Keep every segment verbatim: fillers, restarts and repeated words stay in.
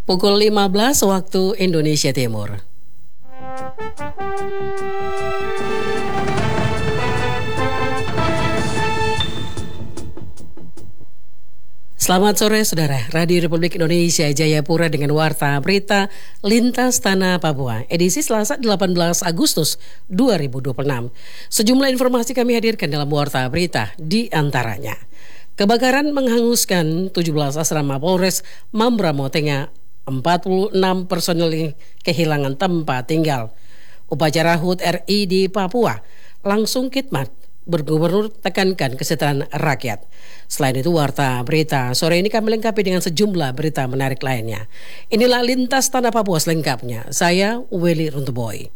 Pukul lima belas waktu Indonesia Timur. Selamat sore saudara, Radio Republik Indonesia Jayapura dengan Warta Berita Lintas Tanah Papua, edisi Selasa delapan belas Agustus dua ribu dua puluh enam. Sejumlah informasi kami hadirkan dalam Warta Berita, di antaranya kebakaran menghanguskan tujuh belas asrama Polres Mambramo Tengah, empat puluh enam personel kehilangan tempat tinggal. Upacara H U T R I di Papua langsung khidmat, Bergubernur tekankan kesejahteraan rakyat. Selain itu, Warta Berita sore ini kami lengkapi dengan sejumlah berita menarik lainnya. Inilah Lintas Tanah Papua selengkapnya. Saya Welly Runtuboy.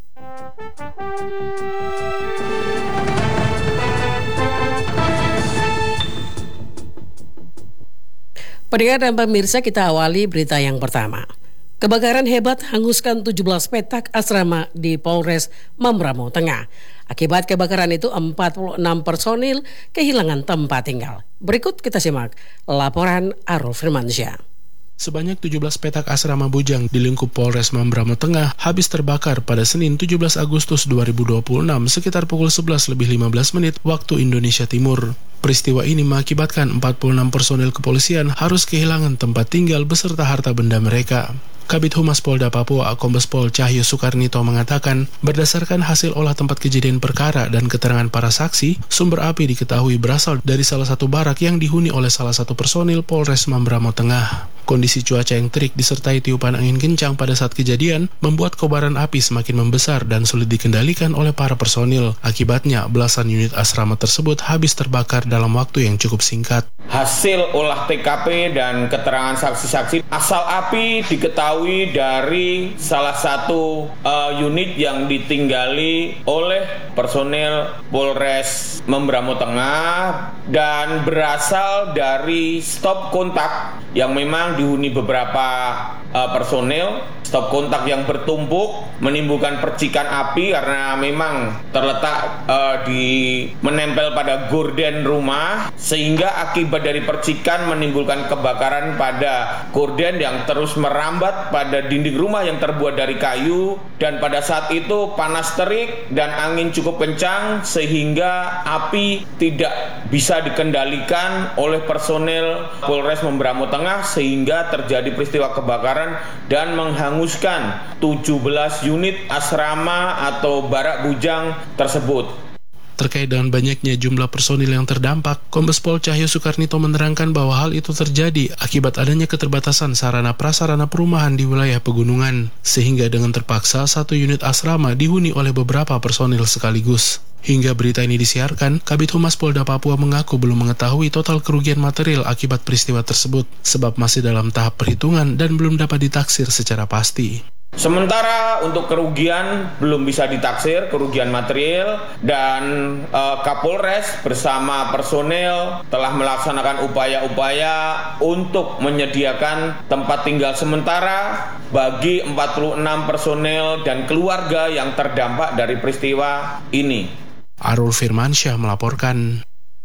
Pendengar dan pemirsa, kita awali berita yang pertama. Kebakaran hebat hanguskan tujuh belas petak asrama di Polres Mambramo Tengah. Akibat kebakaran itu empat puluh enam personil kehilangan tempat tinggal. Berikut kita simak laporan Arul Firmansyah. Sebanyak tujuh belas petak asrama bujang di lingkup Polres Mambramo Tengah habis terbakar pada Senin tujuh belas Agustus dua ribu dua puluh enam sekitar pukul sebelas lebih lima belas menit waktu Indonesia Timur. Peristiwa ini mengakibatkan empat puluh enam personil kepolisian harus kehilangan tempat tinggal beserta harta benda mereka. Kabid Humas Polda Papua, Kombes Pol Cahyo Sukarnito mengatakan, berdasarkan hasil olah tempat kejadian perkara dan keterangan para saksi, sumber api diketahui berasal dari salah satu barak yang dihuni oleh salah satu personil Polres Mambramo Tengah. Kondisi cuaca yang terik disertai tiupan angin kencang pada saat kejadian membuat kobaran api semakin membesar dan sulit dikendalikan oleh para personil. Akibatnya, belasan unit asrama tersebut habis terbakar dalam waktu yang cukup singkat. Hasil olah T K P dan keterangan saksi-saksi, asal api diketahui dari salah satu uh, unit yang ditinggali oleh personel Polres Mambramo Tengah dan berasal dari stop kontak yang memang dihuni beberapa uh, personel. Stop kontak yang bertumpuk menimbulkan percikan api karena memang terletak uh, di menempel pada gorden rumah, sehingga akibat dari percikan menimbulkan kebakaran pada gorden yang terus merambat pada dinding rumah yang terbuat dari kayu. Dan pada saat itu panas terik dan angin cukup kencang sehingga api tidak bisa dikendalikan oleh personel Polres Mambramo Tengah sehingga terjadi peristiwa kebakaran dan menghanguskan tujuh belas unit asrama atau barak bujang tersebut. Terkait dengan banyaknya jumlah personil yang terdampak, Kombes Pol Cahyo Sukarnito menerangkan bahwa hal itu terjadi akibat adanya keterbatasan sarana prasarana perumahan di wilayah pegunungan, sehingga dengan terpaksa satu unit asrama dihuni oleh beberapa personil sekaligus. Hingga berita ini disiarkan, Kabid Humas Polda Papua mengaku belum mengetahui total kerugian material akibat peristiwa tersebut, sebab masih dalam tahap perhitungan dan belum dapat ditaksir secara pasti. Sementara untuk kerugian belum bisa ditaksir, kerugian material, dan uh, Kapolres bersama personel telah melaksanakan upaya-upaya untuk menyediakan tempat tinggal sementara bagi empat puluh enam personel dan keluarga yang terdampak dari peristiwa ini. Arul Firmansyah melaporkan.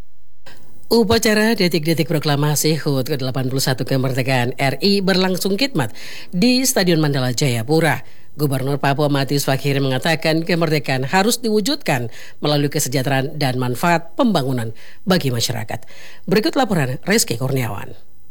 Upacara detik-detik proklamasi H U T ke delapan puluh satu kemerdekaan R I berlangsung khidmat di Stadion Mandala Jayapura. Gubernur Papua Matius Fakhiri mengatakan kemerdekaan harus diwujudkan melalui kesejahteraan dan manfaat pembangunan bagi masyarakat. Berikut laporan Reski Kurniawan.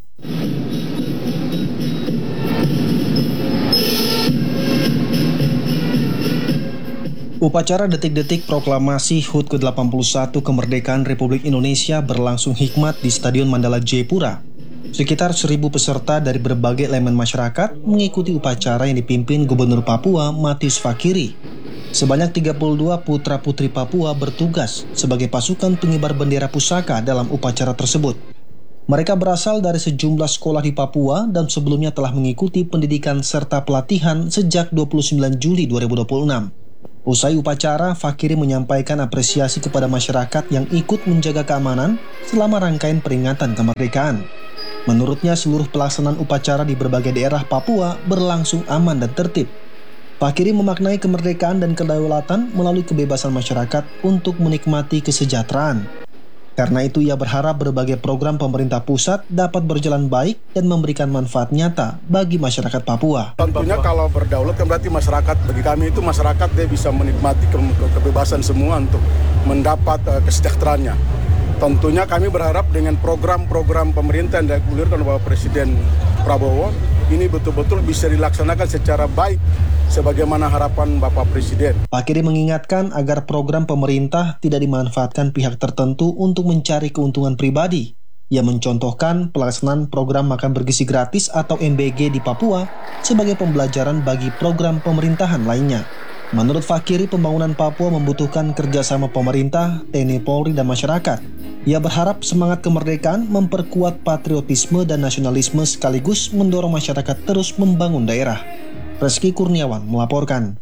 Upacara detik-detik proklamasi H U T ke delapan puluh satu kemerdekaan Republik Indonesia berlangsung hikmat di Stadion Mandala Jayapura. Sekitar seribu peserta dari berbagai elemen masyarakat mengikuti upacara yang dipimpin Gubernur Papua Matius Fakhiri. Sebanyak tiga puluh dua putra-putri Papua bertugas sebagai pasukan pengibar bendera pusaka dalam upacara tersebut. Mereka berasal dari sejumlah sekolah di Papua dan sebelumnya telah mengikuti pendidikan serta pelatihan sejak dua puluh sembilan Juli dua ribu dua puluh enam. Usai upacara, Fakhiri menyampaikan apresiasi kepada masyarakat yang ikut menjaga keamanan selama rangkaian peringatan kemerdekaan. Menurutnya, seluruh pelaksanaan upacara di berbagai daerah Papua berlangsung aman dan tertib. Fakhiri memaknai kemerdekaan dan kedaulatan melalui kebebasan masyarakat untuk menikmati kesejahteraan. Karena itu ia berharap berbagai program pemerintah pusat dapat berjalan baik dan memberikan manfaat nyata bagi masyarakat Papua. Tentunya kalau berdaulat kan berarti masyarakat, bagi kami itu masyarakat dia bisa menikmati ke- kebebasan semua untuk mendapat uh, kesejahteraannya. Tentunya kami berharap dengan program-program pemerintah yang digulirkan oleh Bapak Presiden Prabowo ini betul-betul bisa dilaksanakan secara baik sebagaimana harapan Bapak Presiden. Pak Kiri mengingatkan agar program pemerintah tidak dimanfaatkan pihak tertentu untuk mencari keuntungan pribadi. Ia mencontohkan pelaksanaan program makan bergizi gratis atau M B G di Papua sebagai pembelajaran bagi program pemerintahan lainnya. Menurut Fakiri, pembangunan Papua membutuhkan kerjasama pemerintah, T N I Polri, dan masyarakat. Ia berharap semangat kemerdekaan memperkuat patriotisme dan nasionalisme sekaligus mendorong masyarakat terus membangun daerah. Reski Kurniawan melaporkan.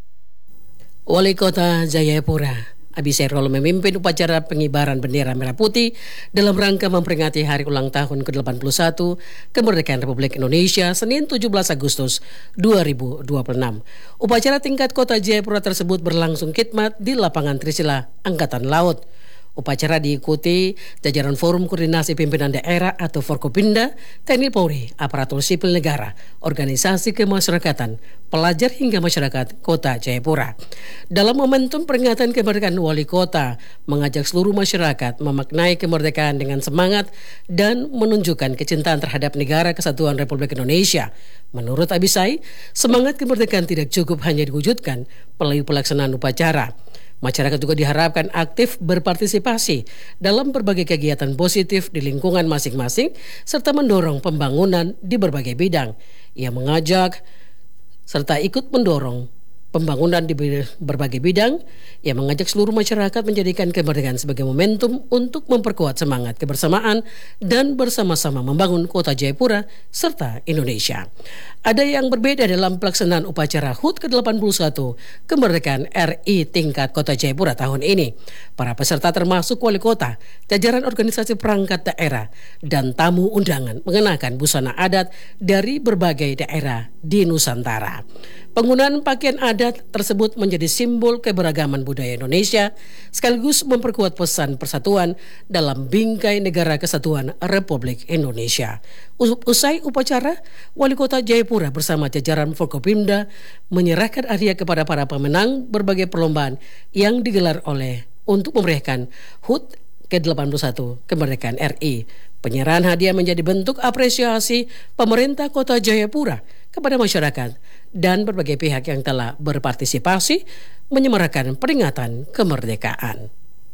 Wali Kota Jayapura Abiserol memimpin upacara pengibaran bendera merah putih dalam rangka memperingati hari ulang tahun ke delapan puluh satu kemerdekaan Republik Indonesia Senin tujuh belas Agustus dua ribu dua puluh enam. Upacara tingkat Kota Jayapura tersebut berlangsung khidmat di lapangan Trisila Angkatan Laut. Upacara diikuti jajaran Forum Koordinasi Pimpinan Daerah atau Forkopimda, T N I Polri, aparatur sipil negara, organisasi kemasyarakatan, pelajar hingga masyarakat Kota Jayapura. Dalam momentum peringatan kemerdekaan, Wali Kota mengajak seluruh masyarakat memaknai kemerdekaan dengan semangat dan menunjukkan kecintaan terhadap Negara Kesatuan Republik Indonesia. Menurut Abisai, semangat kemerdekaan tidak cukup hanya diwujudkan melalui pelaksanaan upacara. Masyarakat juga diharapkan aktif berpartisipasi dalam berbagai kegiatan positif di lingkungan masing-masing serta mendorong pembangunan di berbagai bidang. Ia mengajak serta ikut mendorong pembangunan di berbagai bidang. Ia mengajak seluruh masyarakat menjadikan kemerdekaan sebagai momentum untuk memperkuat semangat kebersamaan dan bersama-sama membangun Kota Jayapura serta Indonesia. Ada yang berbeda dalam pelaksanaan upacara H U T ke delapan puluh satu kemerdekaan R I tingkat Kota Jayapura tahun ini. Para peserta termasuk wali kota, jajaran organisasi perangkat daerah, dan tamu undangan mengenakan busana adat dari berbagai daerah di Nusantara. Penggunaan pakaian adat tersebut menjadi simbol keberagaman budaya Indonesia sekaligus memperkuat pesan persatuan dalam bingkai Negara Kesatuan Republik Indonesia. Usai upacara, Wali Kota Jayapura bersama jajaran Forkopimda menyerahkan hadiah kepada para pemenang berbagai perlombaan yang digelar oleh untuk memeriahkan H U T ke delapan puluh satu kemerdekaan R I. Penyerahan hadiah menjadi bentuk apresiasi pemerintah Kota Jayapura kepada masyarakat dan berbagai pihak yang telah berpartisipasi menyemarakan peringatan kemerdekaan.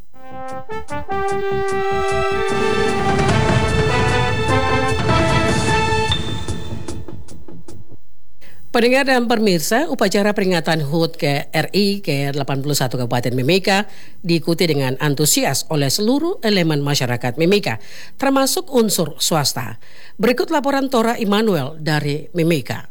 Pendengar dan pemirsa, upacara peringatan H U T ke R I ke delapan puluh satu Kabupaten Mimika diikuti dengan antusias oleh seluruh elemen masyarakat Mimika, termasuk unsur swasta. Berikut laporan Tora Immanuel dari Mimika.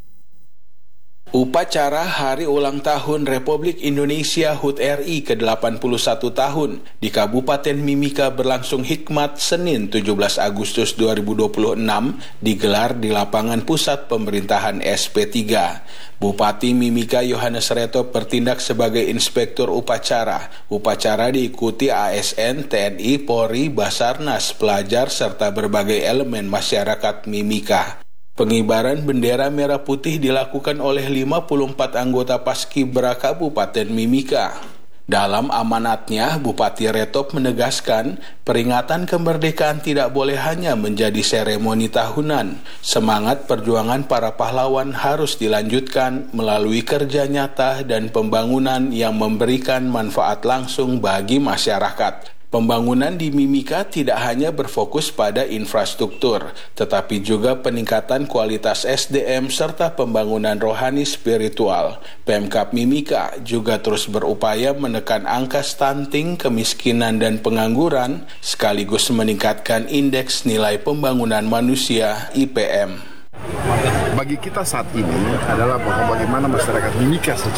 Upacara Hari Ulang Tahun Republik Indonesia H U T R I ke delapan puluh satu tahun di Kabupaten Mimika berlangsung hikmat Senin tujuh belas Agustus dua ribu dua puluh enam digelar di lapangan pusat pemerintahan S P tiga. Bupati Mimika Yohanes Reto bertindak sebagai inspektur upacara. Upacara diikuti A S N, T N I, Polri, Basarnas, pelajar, serta berbagai elemen masyarakat Mimika. Pengibaran bendera merah putih dilakukan oleh lima puluh empat anggota Paskibraka Kabupaten Mimika. Dalam amanatnya, Bupati Retop menegaskan peringatan kemerdekaan tidak boleh hanya menjadi seremoni tahunan. Semangat perjuangan para pahlawan harus dilanjutkan melalui kerja nyata dan pembangunan yang memberikan manfaat langsung bagi masyarakat. Pembangunan di Mimika tidak hanya berfokus pada infrastruktur, tetapi juga peningkatan kualitas S D M serta pembangunan rohani spiritual. Pemkab Mimika juga terus berupaya menekan angka stunting, kemiskinan, dan pengangguran, sekaligus meningkatkan indeks nilai pembangunan manusia I P M. Bagi kita saat ini adalah bahwa bagaimana masyarakat Mimika secara